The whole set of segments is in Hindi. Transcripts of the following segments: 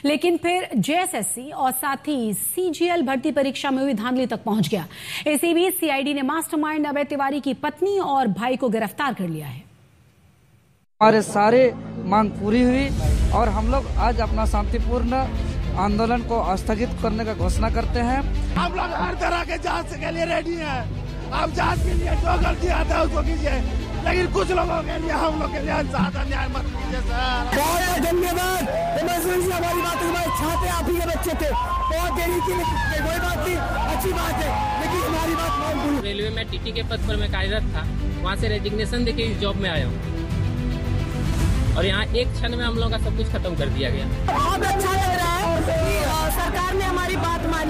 लेकिन फिर जेएसएससी और साथ ही सीजीएल भर्ती परीक्षा में हुई धांधली तक पहुंच गया। इसी बीच सीआईडी ने मास्टरमाइंड अभय तिवारी की पत्नी और भाई को गिरफ्तार कर लिया है। हमारे सारे मांग पूरी हुई और हम लोग आज अपना शांतिपूर्ण आंदोलन को स्थगित करने का घोषणा करते हैं। हम लोग हर तरह के जांच के लिए रेडी हैं। आप जांच के लिए जो गलती आता है उसको कीजिए, लेकिन कुछ लोगों के लिए हम लोग के लिए ज्यादा न्याय मत कीजिए सर। बहुत धन्यवाद। हमारी बात छाते आप ही के बच्चे थे, बहुत देरी की कोई बात नहीं, अच्छी बात है, लेकिन हमारी बात मान। रेलवे में टीटी के पद पर मैं कार्यरत था, वहाँ से रेजिग्नेशन देके इस जॉब में आया हूँ और यहाँ एक क्षण में हम लोगों का सब कुछ खत्म कर दिया गया। बहुत अच्छा लग रहा है कि सरकार ने हमारी बात मानी।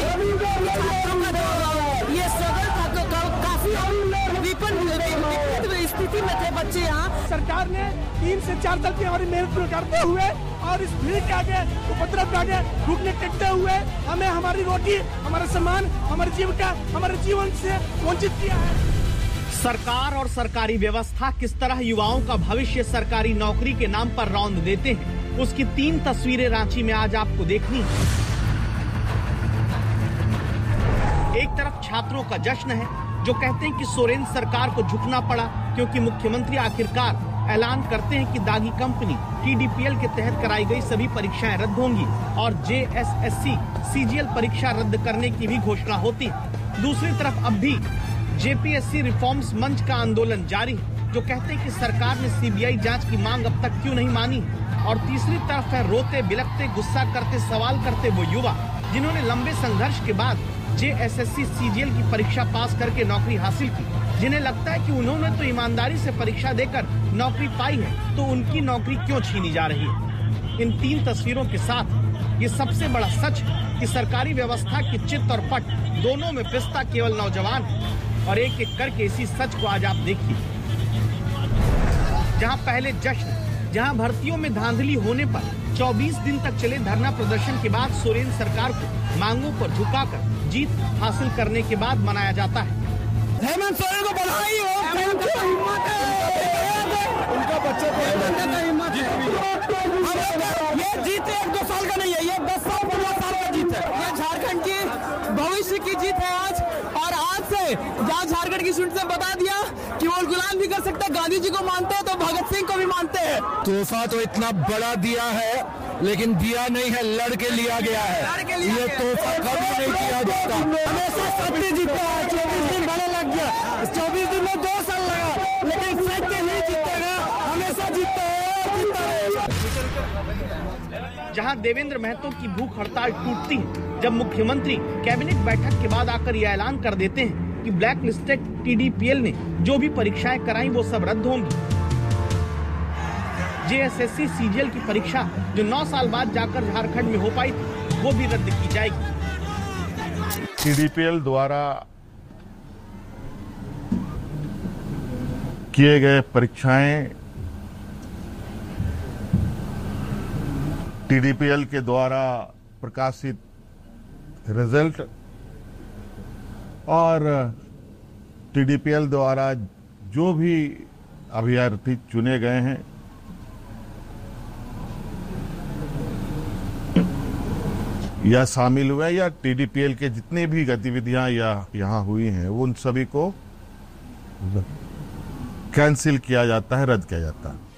ये स्ट्रगल था तो काफी विपन्न स्थिति में थे बच्चे यहाँ। सरकार ने 3 से 4 साल की हमारी मेहनत करते हुए और इस भीड़ के आगे, उपद्रव के आगे रुकने टिकते हुए हमें हमारी रोटी, हमारा सम्मान, हमारी जीविका, हमारे जीवन से वंचित किया है। सरकार और सरकारी व्यवस्था किस तरह युवाओं का भविष्य सरकारी नौकरी के नाम पर रौंद देते हैं, उसकी 3 तस्वीरें रांची में आज आपको देखनी है। एक तरफ छात्रों का जश्न है जो कहते हैं कि सोरेन सरकार को झुकना पड़ा क्योंकि मुख्यमंत्री आखिरकार ऐलान करते हैं कि दागी कंपनी टीडीपीएल के तहत कराई गई सभी परीक्षाएं रद्द होंगी और जेएसएससी सीजीएल परीक्षा रद्द करने की भी घोषणा होती है। दूसरी तरफ अब भी जेपीएससी रिफॉर्म्स मंच का आंदोलन जारी है जो कहते हैं कि सरकार ने सीबीआई जांच की मांग अब तक क्यों नहीं मानी। और तीसरी तरफ है रोते बिलखते गुस्सा करते सवाल करते वो युवा जिन्होंने लंबे संघर्ष के बाद जेएसएससी सीजीएल की परीक्षा पास करके नौकरी हासिल की, जिन्हें लगता है कि उन्होंने तो ईमानदारी से परीक्षा देकर नौकरी पाई है तो उनकी नौकरी क्यों छीनी जा रही है। इन 3 तस्वीरों के साथ ये सबसे बड़ा सच है कि सरकारी व्यवस्था की चित्त और पट दोनों में पिसता केवल नौजवान है। और एक एक करके इसी सच को आज आप देखिए। जहां पहले जश्न, जहां भर्तियों में धांधली होने पर 24 दिन तक चले धरना प्रदर्शन के बाद सोरेन सरकार को मांगों पर झुकाकर जीत हासिल करने के बाद मनाया जाता है। हेमंत सोरेन को बधाई हो, उनका बच्चे ये जीत 1-2 साल का नहीं है, ये 10 साल 15 साल का जीत है। ये झारखंड की भविष्य की जीत है आज। और आज से जहाँ झारखंड की स्टूडेंट्स ने बता दिया कि वो गुलाम भी कर सकता है, गांधी जी को मानते हैं तो भगत सिंह को भी मानते हैं। तोहफा तो इतना बड़ा दिया है लेकिन दिया नहीं है, लड़के लिया गया है। ये तोहफा कभी नहीं दिया जाता। हमेशा सत्य जीता है। 24 दिन बड़ा लग गया, 24 दिन में 2 साल लगा, लेकिन सत्य नहीं जीतेगा, हमेशा जीतता है। जहां देवेंद्र महतो की भूख हड़ताल टूटती है जब मुख्यमंत्री कैबिनेट बैठक के बाद आकर यह ऐलान कर देते हैं कि ब्लैक लिस्टेड टीडीपीएल ने जो भी परीक्षाएं कराई वो सब रद्द होंगी। जेएसएससी सीजीएल की परीक्षा जो 9 साल बाद जाकर झारखंड में हो पाई थी वो भी रद्द की जाएगी। टीडीपीएल द्वारा किए गए परीक्षाएं टीडीपीएल के द्वारा प्रकाशित रिजल्ट और टीडीपीएल द्वारा जो भी अभ्यर्थी चुने गए हैं या शामिल हुए या टीडीपीएल के जितनी भी गतिविधियां या यहां हुई हैं उन सभी को कैंसिल किया जाता है, रद्द किया जाता है।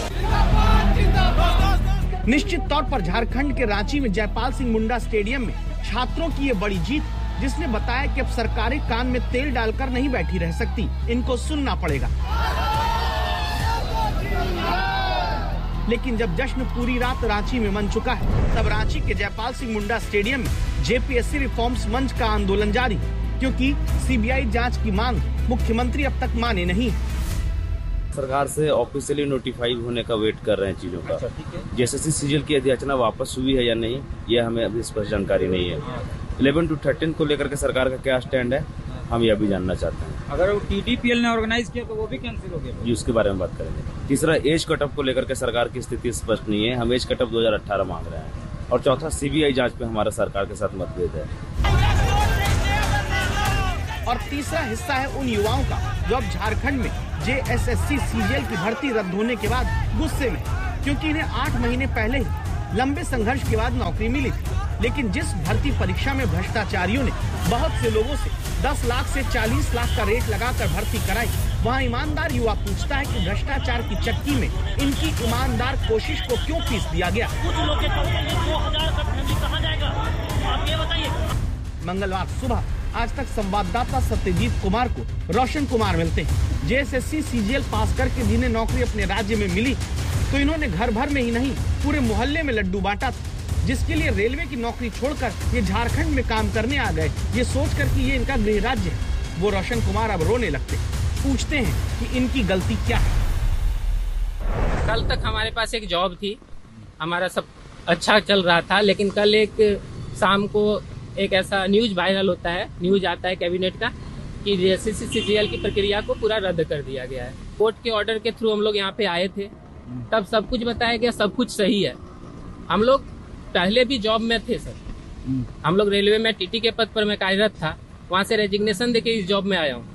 निश्चित तौर पर झारखंड के रांची में जयपाल सिंह मुंडा स्टेडियम में छात्रों की ये बड़ी जीत जिसने बताया कि अब सरकारें कान में तेल डालकर नहीं बैठी रह सकती, इनको सुनना पड़ेगा। लेकिन जब जश्न पूरी रात रांची में मन चुका है तब रांची के जयपाल सिंह मुंडा स्टेडियम में जेपीएससी रिफॉर्म्स मंच का आंदोलन जारी क्योंकि सीबीआई जांच की मांग मुख्यमंत्री अब तक माने नहीं। सरकार से ऑफिशियली नोटिफाई होने का वेट कर रहे हैं चीजों का। जेएसएससी सीजीएल की अधियाचना वापस हुई है या नहीं, यह हमें अभी स्पष्ट जानकारी नहीं है। 11 to 13 को लेकर के सरकार का क्या स्टैंड है हम यह भी जानना चाहते हैं। अगर वो टीडीपीएल ने ऑर्गेनाइज किया तो वो भी कैंसिल हो गया जी, उसके बारे में बात करेंगे। तीसरा, एज कटअप को लेकर के सरकार की स्थिति स्पष्ट नहीं है, हम एज कटअप 2018 मांग रहे हैं। और चौथा, सीबीआई जांच पे हमारा सरकार के साथ मतभेद है। और तीसरा हिस्सा है उन युवाओं का जो अब झारखंड में जेएसएससी सीजीएल की भर्ती रद्द होने के बाद गुस्से में, क्योंकि इन्हें 8 महीने पहले ही लंबे संघर्ष के बाद नौकरी मिली थी। लेकिन जिस भर्ती परीक्षा में भ्रष्टाचारियों ने बहुत से लोगों से 10 लाख से 40 लाख का रेट लगाकर भर्ती कराई, वहाँ ईमानदार युवा पूछता है कि भ्रष्टाचार की चक्की में इनकी ईमानदार कोशिश को क्यों पीस दिया गया। मंगलवार सुबह आज तक संवाददाता सत्यजीत कुमार को रोशन कुमार मिलते हैं। जेएसएससी सीजीएल पास करके जिन्हें नौकरी अपने राज्य में मिली, तो इन्होंने घर भर में ही नहीं पूरे मोहल्ले में लड्डू बांटा था, जिसके लिए रेलवे की नौकरी छोड़कर ये झारखंड में काम करने आ गए, ये सोचकर कि ये इनका गृह राज्य है। वो रोशन कुमार अब रोने लगते, पूछते हैं कि इनकी गलती क्या है। कल तक हमारे पास एक जॉब थी, हमारा सब अच्छा चल रहा था, लेकिन कल एक शाम को एक ऐसा न्यूज वायरल होता है, न्यूज आता है कैबिनेट का कि जेएसएससी सीजीएल की प्रक्रिया को पूरा रद्द कर दिया गया है। कोर्ट के ऑर्डर के थ्रू हम लोग यहाँ पे आए थे, तब सब कुछ बताया गया, सब कुछ सही है। हम लोग पहले भी जॉब में थे सर, हम लोग रेलवे में टीटी के पद पर मैं कार्यरत था, वहाँ से रेजिग्नेशन देके इस जॉब में आया हूँ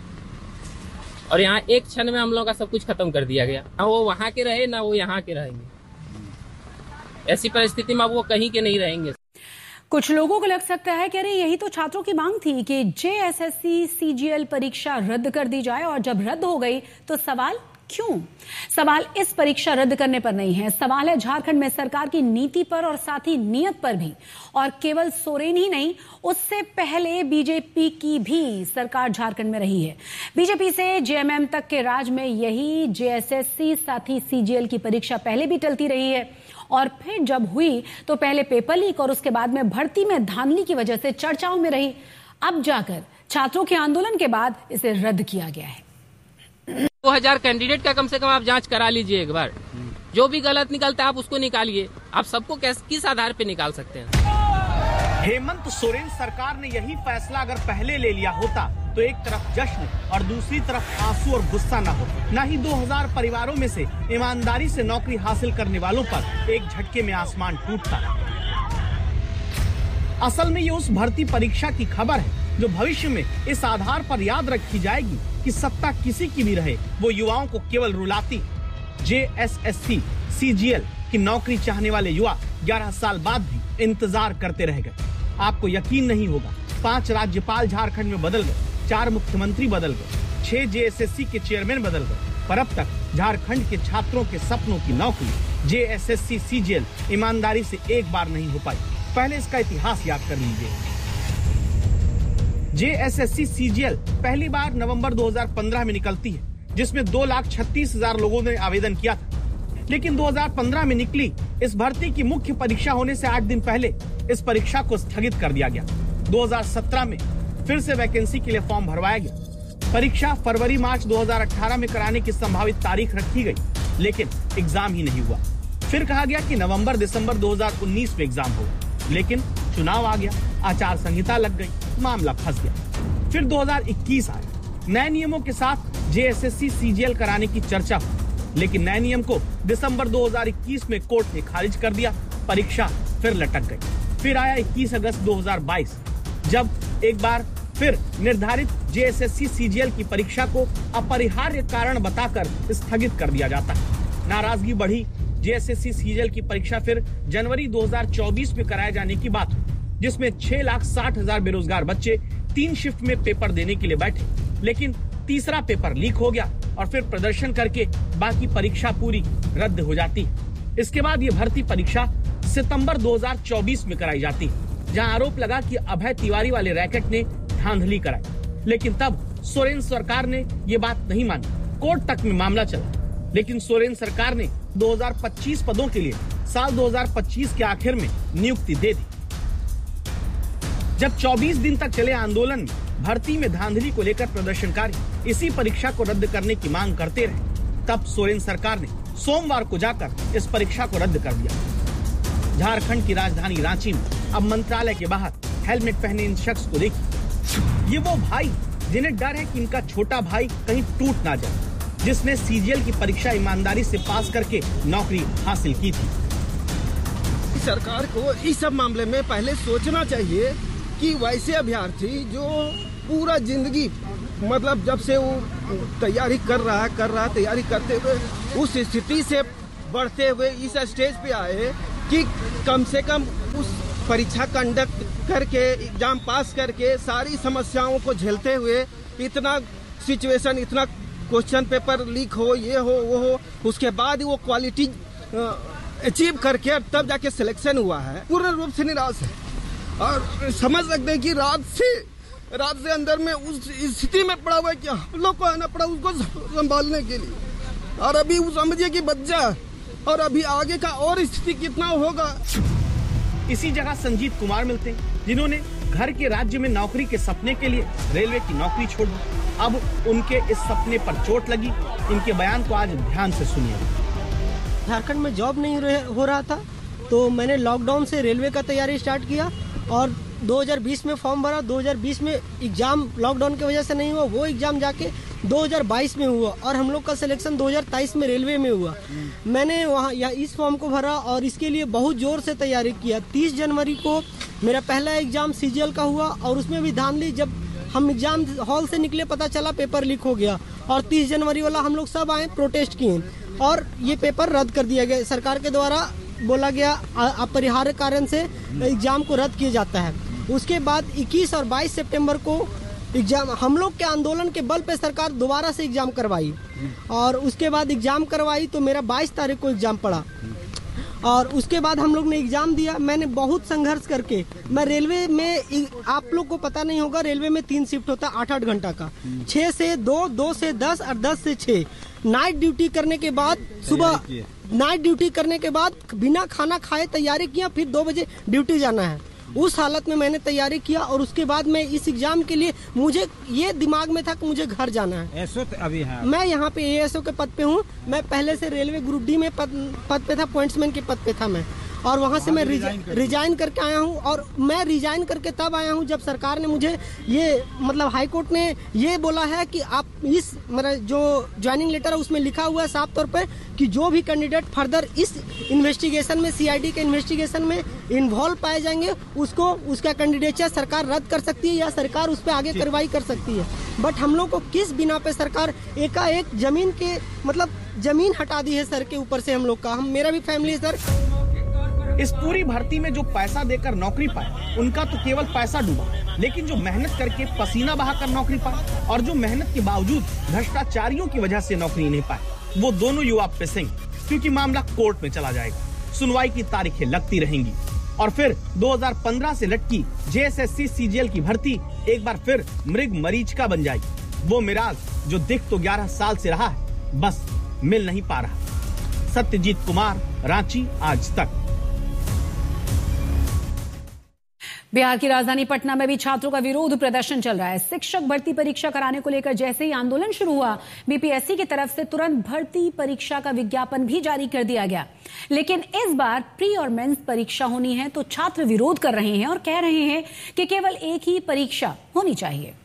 और यहाँ एक क्षण में हम लोग का सब कुछ खत्म कर दिया गया। ना वो वहाँ के रहे ना वो यहाँ के रहेंगे। ऐसी परिस्थिति में अब वो कहीं के नहीं रहेंगे। कुछ लोगों को लग सकता है कि अरे यही तो छात्रों की मांग थी कि जेएसएससी सीजीएल परीक्षा रद्द कर दी जाए, और जब रद्द हो गई तो सवाल क्यों? सवाल इस परीक्षा रद्द करने पर नहीं है, सवाल है झारखंड में सरकार की नीति पर और साथ ही नियत पर भी। और केवल सोरेन ही नहीं, उससे पहले बीजेपी की भी सरकार झारखंड में रही है। बीजेपी से जेएमएम तक के राज में यही जेएसएससी साथ ही सीजीएल की परीक्षा पहले भी टलती रही है, और फिर जब हुई तो पहले पेपर लीक और उसके बाद में भर्ती में धांधली की वजह से चर्चाओं में रही। अब जाकर छात्रों के आंदोलन के बाद इसे रद्द किया गया है। 2000 कैंडिडेट का कम से कम आप जांच करा लीजिए एक बार, जो भी गलत निकलता है आप उसको निकालिए। आप सबको किस आधार पे निकाल सकते हैं? हेमंत सोरेन सरकार ने यही फैसला अगर पहले ले लिया होता तो एक तरफ जश्न और दूसरी तरफ आंसू और गुस्सा न हो। न ही 2000 परिवारों में से ईमानदारी से नौकरी हासिल करने वालों पर एक झटके में आसमान टूटता। असल में ये उस भर्ती परीक्षा की खबर है जो भविष्य में इस आधार पर याद रखी जाएगी कि सत्ता किसी की भी रहे, वो युवाओं को केवल रुलाती। जेएसएससी सीजीएल की नौकरी चाहने वाले युवा 11 साल बाद भी इंतजार करते रह गए। आपको यकीन नहीं होगा, 5 राज्यपाल झारखंड में बदल गए, 4 मुख्यमंत्री बदल गए, 6 जेएसएससी के चेयरमैन बदल गए, पर अब तक झारखंड के छात्रों के सपनों की नौकरी जेएसएससी सीजीएल ईमानदारी से एक बार नहीं हो पाई। पहले इसका इतिहास याद कर लीजिए। जेएसएससी सीजीएल पहली बार नवंबर 2015 में निकलती है, जिसमें 2,36,000 लोगों ने आवेदन किया था। लेकिन 2015 में निकली इस भर्ती की मुख्य परीक्षा होने से 8 दिन पहले इस परीक्षा को स्थगित कर दिया गया। 2017 में फिर से वैकेंसी के लिए फॉर्म भरवाया गया। परीक्षा फरवरी-मार्च 2018 में कराने की संभावित तारीख रखी गई, लेकिन एग्जाम ही नहीं हुआ। फिर कहा गया कि नवंबर-दिसंबर 2019 में एग्जाम होगा, लेकिन चुनाव आ गया, आचार संहिता लग गई, मामला फंस गया। फिर 2021 आया, नए नियमों के साथ जेएसएससी सीजीएल कराने की चर्चा हुई, लेकिन नए नियम को दिसंबर 2021 में कोर्ट ने खारिज कर दिया। परीक्षा फिर लटक गई। फिर आया 21 अगस्त 2022, जब एक बार फिर निर्धारित जेएसएससी सीजीएल की परीक्षा को अपरिहार्य कारण बताकर स्थगित कर दिया जाता है। नाराजगी बढ़ी। जेएसएससी सीजीएल की परीक्षा फिर जनवरी 2024 में कराए जाने की बात हुई, जिसमें 6,60,000 बेरोजगार बच्चे 3 शिफ्ट में पेपर देने के लिए बैठे, लेकिन तीसरा पेपर लीक हो गया और फिर प्रदर्शन करके बाकी परीक्षा पूरी रद्द हो जाती है। इसके बाद ये भर्ती परीक्षा सितंबर 2024 में कराई जाती है, जहां आरोप लगा कि अभय तिवारी वाले रैकेट ने धांधली कराई। लेकिन तब सोरेन सरकार ने ये बात नहीं मानी, कोर्ट तक में मामला चला। लेकिन सोरेन सरकार ने 2025 पदों के लिए साल 2025 के आखिर में नियुक्ति दे दी। जब 24 दिन तक चले आंदोलन में भर्ती में धांधली को लेकर प्रदर्शनकारी इसी परीक्षा को रद्द करने की मांग करते रहे, तब सोरेन सरकार ने सोमवार को जाकर इस परीक्षा को रद्द कर दिया। झारखंड की राजधानी रांची में अब मंत्रालय के बाहर हेलमेट पहने इन शख्स को देखिए। ये वो भाई जिन्हें डर है कि इनका छोटा भाई कहीं टूट ना जाए, जिसने सीजीएल की परीक्षा ईमानदारी से पास करके नौकरी हासिल की थी। सरकार को इस सब मामले में पहले सोचना चाहिए कि वैसे अभ्यर्थी जो पूरा जिंदगी मतलब जब से वो तैयारी कर रहा तैयारी करते हुए उस स्थिति से बढ़ते हुए इस स्टेज पे आए कि कम से कम उस परीक्षा कंडक्ट करके एग्जाम पास करके सारी समस्याओं को झेलते हुए इतना सिचुएशन, इतना क्वेश्चन पेपर लीक हो, ये हो वो हो, उसके बाद वो क्वालिटी अचीव करके तब जाके सिलेक्शन हुआ है, पूर्ण रूप से निराश है। और समझ सकते हैं कि रात से अंदर में उस स्थिति में पड़ा हुआ है कि हम लोग को आना पड़ा उसको संभालने के लिए। और अभी वो समझिए कि बच्चा, और अभी आगे का और स्थिति कितना होगा। इसी जगह संजीत कुमार मिलते हैं, जिन्होंने घर के राज्य में नौकरी के सपने के लिए रेलवे की नौकरी छोड़ दी। अब उनके इस सपने पर चोट लगी। इनके बयान को आज ध्यान से सुनिए। झारखंड में जॉब नहीं हो रहा था, तो मैंने लॉकडाउन से रेलवे का तैयारी स्टार्ट किया और 2020 में फॉर्म भरा। 2020 में एग्जाम लॉकडाउन की वजह से नहीं हुआ, वो एग्जाम जाके 2022 में हुआ और हम लोग का सिलेक्शन 2023 में रेलवे में हुआ। मैंने वहाँ इस फॉर्म को भरा और इसके लिए बहुत जोर से तैयारी किया। 30 जनवरी को मेरा पहला एग्जाम सीजीएल का हुआ और उसमें भी धांधली, जब हम एग्जाम हॉल से निकले पता चला पेपर लीक हो गया और 30 जनवरी वाला हम लोग सब आए, प्रोटेस्ट किए और ये पेपर रद्द कर दिया गया। सरकार के द्वारा बोला गया अपरिहार्य कारण से एग्जाम को रद्द किया जाता है। उसके बाद 21 और 22 सितंबर को एग्जाम, हम लोग के आंदोलन के बल पे सरकार दोबारा से एग्जाम करवाई और उसके बाद एग्जाम करवाई तो मेरा 22 तारीख को एग्जाम पड़ा और उसके बाद हम लोग ने एग्जाम दिया। मैंने बहुत संघर्ष करके, मैं रेलवे में, आप लोग को पता नहीं होगा, रेलवे में 3 शिफ्ट होता है 8-8 घंटा का, 6 से 2, 2 से 10 और 10 से 6। नाइट ड्यूटी करने के बाद सुबह नाइट ड्यूटी करने के बाद बिना खाना खाए तैयारी किया, फिर 2 बजे ड्यूटी जाना है। उस हालत में मैंने तैयारी किया और उसके बाद मैं इस एग्जाम के लिए, मुझे ये दिमाग में था कि मुझे घर जाना है। एसओ अभी है, मैं यहाँ पे एएसओ के पद पे हूँ। मैं पहले से रेलवे ग्रुप डी में पद पे था, पॉइंट्समैन के पद पे था मैं, और वहाँ से मैं रिजाइन करके आया हूँ। और मैं रिजाइन करके तब आया हूँ जब सरकार ने मुझे ये, मतलब हाई कोर्ट ने ये बोला है कि आप इस, मेरा जो ज्वाइनिंग लेटर है उसमें लिखा हुआ है साफ तौर पे कि जो भी कैंडिडेट फर्दर इस इन्वेस्टिगेशन में, सीआईडी के इन्वेस्टिगेशन में इन्वॉल्व पाए जाएंगे, उसको, उसका कैंडिडेचर सरकार रद्द कर सकती है या सरकार उस पर आगे कार्रवाई कर सकती है। बट हम लोग को किस बिना पे सरकार एकाएक जमीन के, मतलब जमीन हटा दी है सर के ऊपर से हम लोग का। मेरा भी फैमिली है सर। इस पूरी भर्ती में जो पैसा देकर नौकरी पाए, उनका तो केवल पैसा डूबा, लेकिन जो मेहनत करके पसीना बहाकर नौकरी पाए और जो मेहनत के बावजूद भ्रष्टाचारियों की वजह से नौकरी नहीं पाए, वो दोनों युवा पिसेंगे, क्योंकि मामला कोर्ट में चला जाएगा। सुनवाई की तारीखें लगती रहेंगी और फिर 2015 से लटकी जेएसएससी सीजीएल की भर्ती एक बार फिर मृग मरीचिका बन जाएगी। वो मिराज जो दिख तो 11 साल से रहा है, बस मिल नहीं पा रहा। सत्यजीत कुमार, रांची, आज तक। बिहार की राजधानी पटना में भी छात्रों का विरोध प्रदर्शन चल रहा है। शिक्षक भर्ती परीक्षा कराने को लेकर जैसे ही आंदोलन शुरू हुआ, बीपीएससी की तरफ से तुरंत भर्ती परीक्षा का विज्ञापन भी जारी कर दिया गया। लेकिन इस बार प्री और मेंस परीक्षा होनी है तो छात्र विरोध कर रहे हैं और कह रहे हैं कि केवल एक ही परीक्षा होनी चाहिए।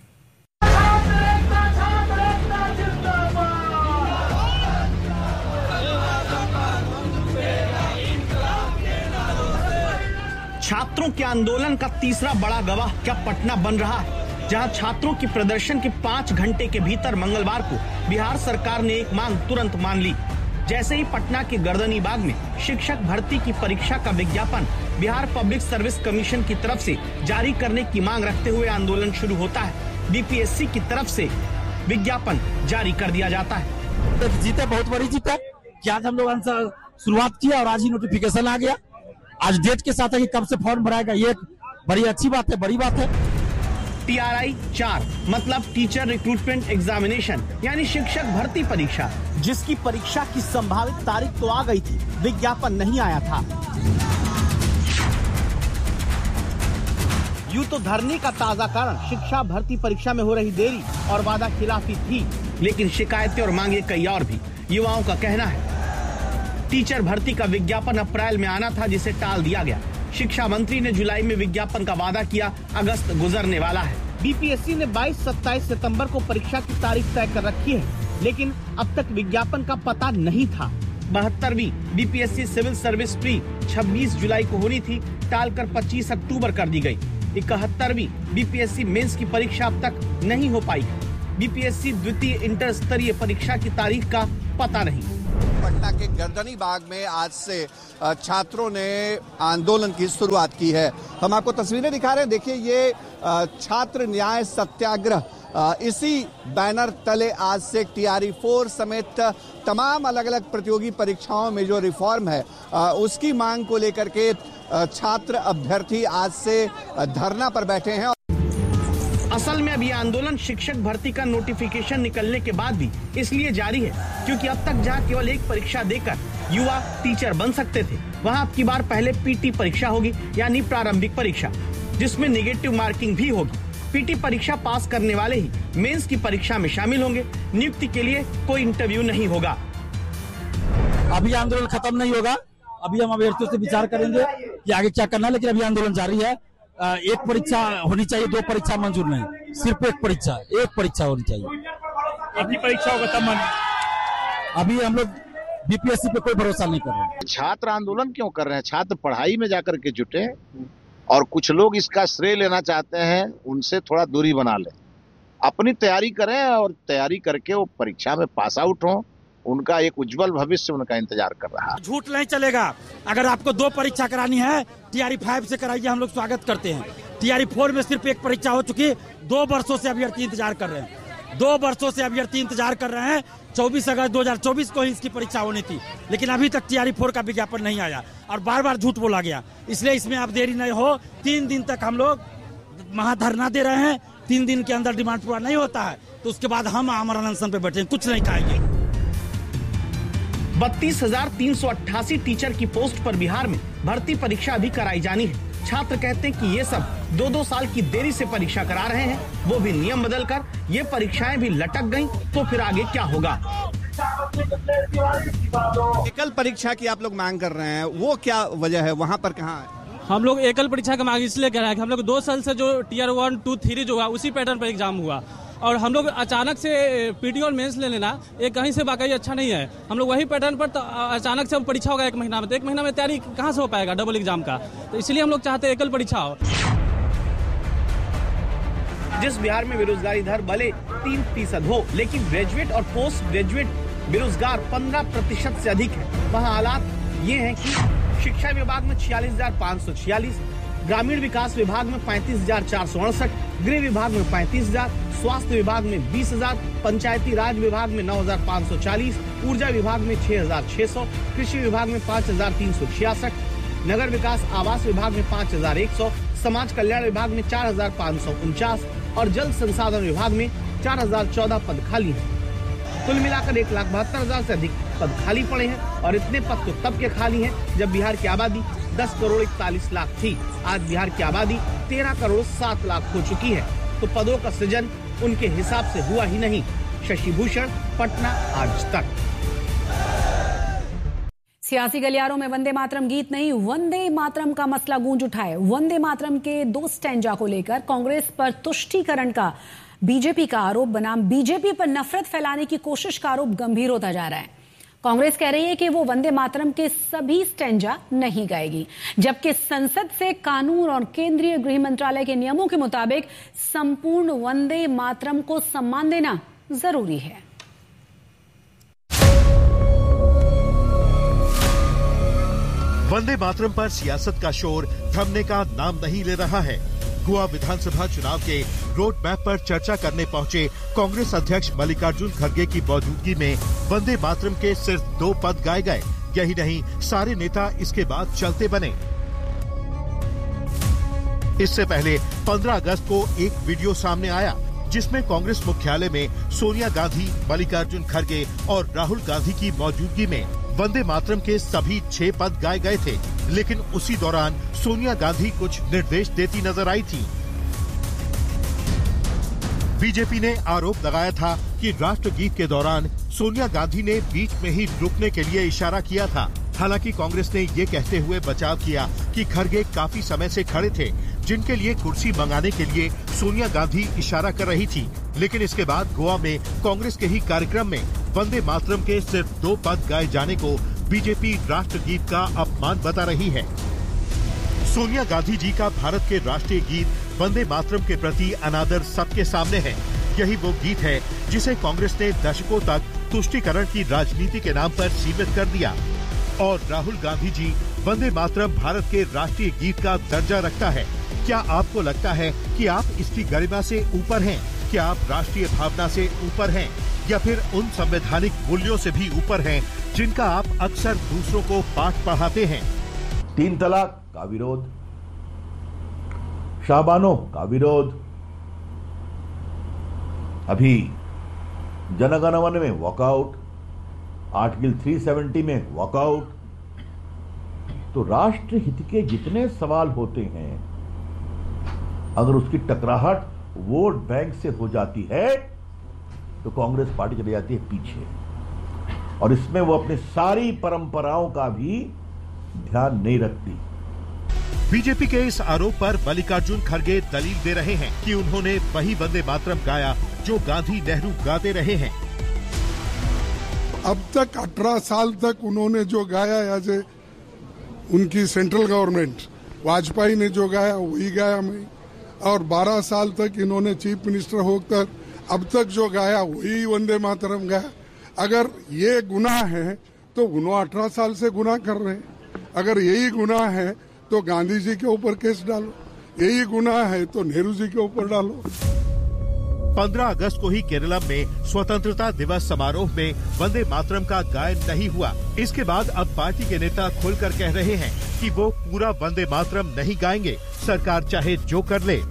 छात्रों के आंदोलन का तीसरा बड़ा गवाह क्या पटना बन रहा है, जहां छात्रों के प्रदर्शन के 5 घंटे के भीतर मंगलवार को बिहार सरकार ने एक मांग तुरंत मान ली। जैसे ही पटना के गर्दनी बाग में शिक्षक भर्ती की परीक्षा का विज्ञापन बिहार पब्लिक सर्विस कमीशन की तरफ से जारी करने की मांग रखते हुए आंदोलन शुरू होता है, बीपीएससी की तरफ से विज्ञापन जारी कर दिया जाता है। जीते बहुत बड़ी जीत है कि आज हम लोग शुरुआत किया और आज ही नोटिफिकेशन आ गया। आज डेट के साथ है कि कब से फॉर्म भराएगा, ये बड़ी अच्छी बात है, बड़ी बात है। TRI 4 मतलब टीचर रिक्रूटमेंट एग्जामिनेशन, यानी शिक्षक भर्ती परीक्षा, जिसकी परीक्षा की संभावित तारीख तो आ गई थी, विज्ञापन नहीं आया था। यूं तो धरने का ताजा कारण शिक्षा भर्ती परीक्षा में हो रही देरी और वादा खिलाफी थी, लेकिन शिकायतें और मांगे कई और भी। युवाओं का कहना है टीचर भर्ती का विज्ञापन अप्रैल में आना था, जिसे टाल दिया गया। शिक्षा मंत्री ने जुलाई में विज्ञापन का वादा किया, अगस्त गुजरने वाला है। बीपीएससी ने 22-27 सितंबर को परीक्षा की तारीख तय कर रखी है, लेकिन अब तक विज्ञापन का पता नहीं था। 72वीं बीपीएससी सिविल सर्विस प्री 26 जुलाई को होनी थी, टालकर 25 अक्टूबर कर दी गई। 71वीं बीपीएससी मेंस की परीक्षा अब तक नहीं हो पाई। बीपीएससी द्वितीय इंटर स्तरीय परीक्षा की तारीख का पता नहीं। पटना के गर्दनी बाग में आज से छात्रों ने आंदोलन की शुरुआत की है। हम आपको तस्वीरें दिखा रहे हैं, देखिए ये छात्र न्याय सत्याग्रह, इसी बैनर तले आज से TRE 4 समेत तमाम अलग अलग प्रतियोगी परीक्षाओं में जो रिफॉर्म है उसकी मांग को लेकर के छात्र अभ्यर्थी आज से धरना पर बैठे हैं। असल में अब ये आंदोलन शिक्षक भर्ती का नोटिफिकेशन निकलने के बाद भी इसलिए जारी है क्योंकि अब तक जहां केवल एक परीक्षा देकर युवा टीचर बन सकते थे, वहां अब की बार पहले PT परीक्षा होगी, यानी प्रारंभिक परीक्षा, जिसमें नेगेटिव मार्किंग भी होगी। PT परीक्षा पास करने वाले ही मेंस की परीक्षा में शामिल होंगे। नियुक्ति के लिए कोई इंटरव्यू नहीं होगा। अभी आंदोलन खत्म नहीं होगा, अभी हम अभ्यर्थियों से विचार करेंगे कि आगे क्या करना है, लेकिन अभी आंदोलन जारी है। एक परीक्षा होनी चाहिए, 2 परीक्षा मंजूर नहीं, सिर्फ एक परीक्षा होनी चाहिए। अपनी परीक्षा होगा तब अभी हम लोग BPSC पे कोई भरोसा नहीं कर रहे। छात्र आंदोलन क्यों कर रहे हैं? छात्र पढ़ाई में जाकर के जुटे और कुछ लोग इसका श्रेय लेना चाहते हैं, उनसे थोड़ा दूरी बना लें, अपनी तैयारी करें और तैयारी करके वो परीक्षा में पास आउट हों। उनका एक उज्जवल भविष्य उनका इंतजार कर रहा है। झूठ नहीं चलेगा। अगर आपको 2 परीक्षा करानी है TRE 5 से कराइए, हम लोग स्वागत करते हैं। TRE 4 में सिर्फ एक परीक्षा हो चुकी है। 2 वर्षों से अभ्यर्थी इंतजार कर रहे हैं, 2 वर्षों से अभ्यर्थी इंतजार कर रहे हैं। 24 अगस्त 2024 को ही इसकी परीक्षा होनी थी, लेकिन अभी तक TRE 4 का विज्ञापन नहीं आया और बार बार झूठ बोला गया। इसलिए इसमें अब देरी नहीं हो। 3 दिन तक हम लोग महाधरना दे रहे हैं। 3 दिन के अंदर डिमांड पूरा नहीं होता है तो उसके बाद हम आमरण अनशन पे बैठे, कुछ नहीं खाएंगे। 32,388 टीचर की पोस्ट पर बिहार में भर्ती परीक्षा अभी कराई जानी है। छात्र कहते हैं कि ये सब 2-2 साल की देरी से परीक्षा करा रहे हैं, वो भी नियम बदलकर। ये परीक्षाएं भी लटक गईं, तो फिर आगे क्या होगा? एकल परीक्षा की आप लोग मांग कर रहे हैं, वो क्या वजह है? वहाँ पर कहाँ है? हम लोग एकल परीक्षा की मांग इसलिए कर रहे हैं कि हम लोग 2 साल से जो Tier 1, 2, 3 जो हुआ उसी पैटर्न पर एग्जाम हुआ और हम लोग अचानक से PT और मेंस ले लेना ये कहीं से वाकई अच्छा नहीं है। हम लोग वही पैटर्न पर तो अचानक से हम परीक्षा होगा 1 महीना में, तो 1 महीना में तैयारी कहाँ से हो पाएगा डबल एग्जाम का? तो इसलिए हम लोग चाहते हैं एकल परीक्षा हो। जिस बिहार में बेरोजगारी दर भले 3% हो, लेकिन ग्रेजुएट और पोस्ट ग्रेजुएट बेरोजगार 15% से अधिक है। वहाँ हालात ये हैं कि शिक्षा विभाग में 46,546, ग्रामीण विकास विभाग में 35,468, गृह विभाग में 35,000, स्वास्थ्य विभाग में 20,000, पंचायती राज विभाग में 9,540, ऊर्जा विभाग में 6,600, कृषि विभाग में 5,366, नगर विकास आवास विभाग में 5,100, समाज कल्याण विभाग में 4,549 और जल संसाधन विभाग में 4,014 पद खाली हैं। कुल मिलाकर 1,72,000 से अधिक पद खाली पड़े हैं और इतने पद तो तब के खाली हैं जब बिहार की आबादी 10 करोड़ 41 लाख थी। आज बिहार की आबादी 13 करोड़ 7 लाख हो चुकी है, तो पदों का सृजन उनके हिसाब से हुआ ही नहीं। शशि भूषण, पटना, आज तक। सियासी गलियारों में वंदे मातरम गीत नहीं, वंदे मातरम का मसला गूंज उठा है। वंदे मातरम के 2 स्टैंजा को लेकर कांग्रेस पर तुष्टीकरण का बीजेपी का आरोप बनाम बीजेपी पर नफरत फैलाने की कोशिश का आरोप गंभीर होता जा रहा है। कांग्रेस कह रही है कि वो वंदे मातरम के सभी स्टैंजा नहीं गाएगी, जबकि संसद से कानून और केंद्रीय गृह मंत्रालय के नियमों के मुताबिक संपूर्ण वंदे मातरम को सम्मान देना जरूरी है। वंदे मातरम पर सियासत का शोर थमने का नाम नहीं ले रहा है। गोवा विधानसभा चुनाव के रोड मैप पर चर्चा करने पहुंचे कांग्रेस अध्यक्ष मल्लिकार्जुन खड़गे की मौजूदगी में वंदे मातरम के सिर्फ 2 पद गाए गए। यही नहीं, सारे नेता इसके बाद चलते बने। इससे पहले 15 अगस्त को एक वीडियो सामने आया जिसमें कांग्रेस मुख्यालय में सोनिया गांधी, मल्लिकार्जुन खड़गे और राहुल गांधी की मौजूदगी में वंदे मातरम के सभी 6 पद गाए गए थे, लेकिन उसी दौरान सोनिया गांधी कुछ निर्देश देती नजर आई थी। बीजेपी ने आरोप लगाया था कि राष्ट्रगीत के दौरान सोनिया गांधी ने बीच में ही रुकने के लिए इशारा किया था। हालांकि कांग्रेस ने ये कहते हुए बचाव किया कि खड़गे काफी समय से खड़े थे, जिनके लिए कुर्सी मंगाने के लिए सोनिया गांधी इशारा कर रही थी। लेकिन इसके बाद गोवा में कांग्रेस के ही कार्यक्रम में वंदे मातरम के सिर्फ 2 पद गाए जाने को बीजेपी राष्ट्रगीत का अपमान बता रही है। सोनिया गांधी जी का भारत के राष्ट्रीय गीत वंदे मातरम के प्रति अनादर सबके सामने है। यही वो गीत है जिसे कांग्रेस ने दशकों तक तुष्टीकरण की राजनीति के नाम पर सीमित कर दिया। और राहुल गांधी जी वंदे मातरम भारत के राष्ट्रीय गीत का दर्जा रखता है। क्या आपको लगता है कि आप इसकी गरिमा से ऊपर हैं? क्या आप राष्ट्रीय भावना से ऊपर हैं या फिर उन संवैधानिक मूल्यों से भी ऊपर हैं जिनका आप अक्सर दूसरों को पाठ पढ़ाते हैं? 3 तलाक का विरोध, शाबानो का विरोध, अभी जनगण मन में वॉकआउट, आर्टिकल 370 में वॉकआउट। तो राष्ट्र हित के जितने सवाल होते हैं, अगर उसकी टकराहट वोट बैंक से हो जाती है तो कांग्रेस पार्टी चली जाती है पीछे, और इसमें वो अपनी सारी परंपराओं का भी ध्यान नहीं रखती। बीजेपी के इस आरोप पर मल्लिकार्जुन खड़गे दलील दे रहे हैं कि उन्होंने वही वंदे मातरम गाया जो गांधी नेहरू गाते रहे हैं। अब तक 18 साल तक उन्होंने जो गाया, एज ए उनकी सेंट्रल गवर्नमेंट, वाजपेयी ने जो गाया वही गाया मैं, और 12 साल तक इन्होंने चीफ मिनिस्टर होकर अब तक जो गाया वही वंदे मातरम गाया। अगर ये गुनाह है तो उन्होंने 18 साल से गुनाह कर रहे हैं। अगर यही गुनाह है तो गांधी जी के ऊपर केस डालो, यही गुनाह है तो नेहरू जी के ऊपर डालो। 15 अगस्त को ही केरलम में स्वतंत्रता दिवस समारोह में वंदे मातरम का गायन नहीं हुआ। इसके बाद अब पार्टी के नेता खुलकर कह रहे हैं कि वो पूरा वंदे मातरम नहीं गाएंगे, सरकार चाहे जो कर ले।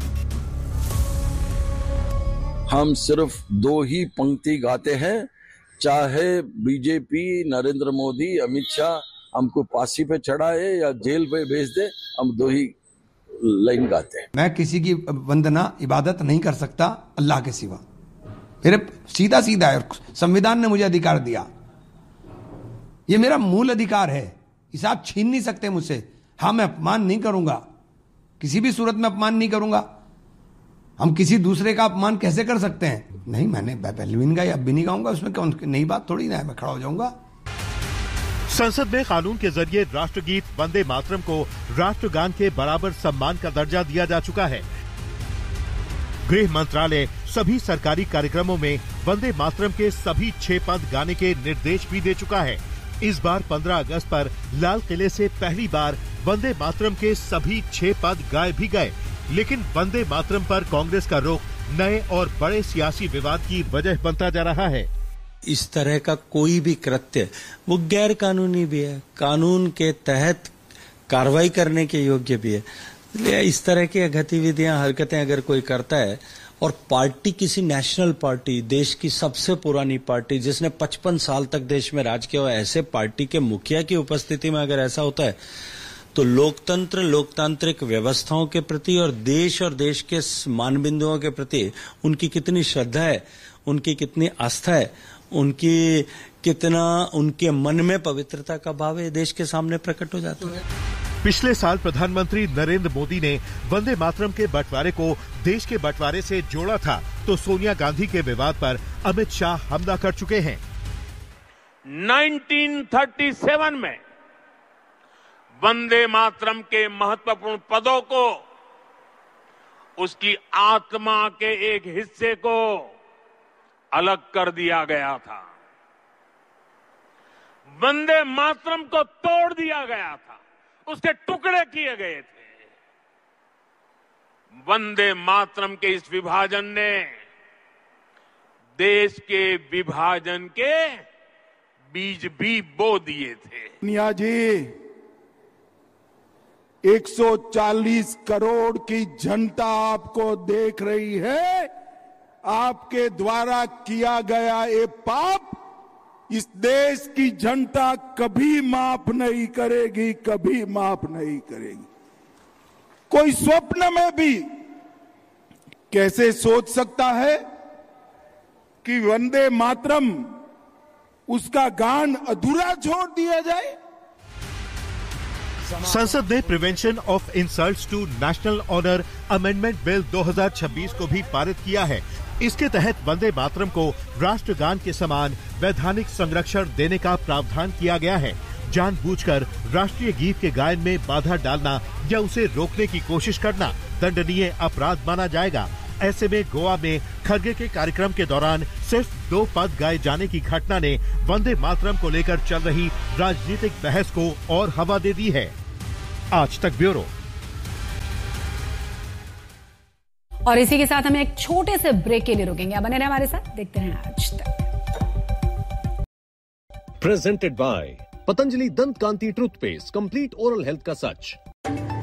हम सिर्फ 2 ही पंक्ति गाते हैं, चाहे बीजेपी, नरेंद्र मोदी, अमित शाह हमको फांसी पे चढ़ाए या जेल पे भेज दे, हम 2 ही लाइन गाते हैं। मैं किसी की वंदना इबादत नहीं कर सकता अल्लाह के सिवा। मेरे सीधा सीधा है, संविधान ने मुझे अधिकार दिया, ये मेरा मूल अधिकार है, इसे आप छीन नहीं सकते मुझसे। हाँ, मैं अपमान नहीं करूंगा, किसी भी सूरत में अपमान नहीं करूंगा। हम किसी दूसरे का अपमान कैसे कर सकते हैं? नहीं, मैंने पहले भी नहीं गाया, अब भी नहीं गाऊंगा, उसमें कौन नई बात थोड़ी ना है, मैं खड़ा हो जाऊंगा। संसद में कानून के जरिए राष्ट्रगीत वंदे मातरम को राष्ट्रगान के बराबर सम्मान का दर्जा दिया जा चुका है। गृह मंत्रालय सभी सरकारी कार्यक्रमों में वंदे मातरम के सभी 6 पद गाने के निर्देश भी दे चुका है। इस बार 15 अगस्त पर लाल किले से पहली बार वंदे मातरम के सभी 6 पद गाए भी गए, लेकिन वंदे मातरम पर कांग्रेस का रुख नए और बड़े सियासी विवाद की वजह बनता जा रहा है। इस तरह का कोई भी कृत्य वो गैर कानूनी भी है, कानून के तहत कार्रवाई करने के योग्य भी है। इसलिए इस तरह की गतिविधियां, हरकतें अगर कोई करता है, और पार्टी किसी नेशनल पार्टी, देश की सबसे पुरानी पार्टी जिसने 55 साल तक देश में राज किया, ऐसे पार्टी के मुखिया की उपस्थिति में अगर ऐसा होता है तो लोकतंत्र, लोकतांत्रिक व्यवस्थाओं के प्रति और देश के मानबिंदुओं के प्रति उनकी कितनी श्रद्धा है, उनकी कितनी आस्था है, उनकी कितना उनके मन में पवित्रता का भाव है, देश के सामने प्रकट हो जाता है। पिछले साल प्रधानमंत्री नरेंद्र मोदी ने वंदे मातरम के बंटवारे को देश के बंटवारे से जोड़ा था, तो सोनिया गांधी के विवाद पर अमित शाह हमला कर चुके हैं। 1937 में वंदे मातरम के महत्वपूर्ण पदों को, उसकी आत्मा के एक हिस्से को अलग कर दिया गया था, वंदे मातरम को तोड़ दिया गया था, उसके टुकड़े किए गए थे। वंदे मातरम के इस विभाजन ने देश के विभाजन के बीज भी बो दिए थे। सोनिया जी, 140 करोड़ की जनता आपको देख रही है। आपके द्वारा किया गया ये पाप इस देश की जनता कभी माफ नहीं करेगी, कभी माफ नहीं करेगी। कोई स्वप्न में भी कैसे सोच सकता है कि वंदे मातरम, उसका गान अधूरा छोड़ दिया जाए? संसद ने prevention of insults to national honour amendment bill 2026 को भी पारित किया है। इसके तहत वंदे मातरम को राष्ट्रगान के समान वैधानिक संरक्षण देने का प्रावधान किया गया है। जानबूझकर राष्ट्रीय गीत के गायन में बाधा डालना या उसे रोकने की कोशिश करना दंडनीय अपराध माना जाएगा। ऐसे में गोवा में खरगे के कार्यक्रम के दौरान सिर्फ 2 पद गाए जाने की घटना ने वंदे मातरम को लेकर चल रही राजनीतिक बहस को और हवा दे दी है। आज तक ब्यूरो। और इसी के साथ हम एक छोटे से ब्रेक के लिए रुकेंगे। आप बने रहे हमारे साथ, देखते हैं आज तक। प्रेजेंटेड बाय पतंजलि दंत कांति टूथपेस्ट, कंप्लीट ओरल हेल्थ का सच।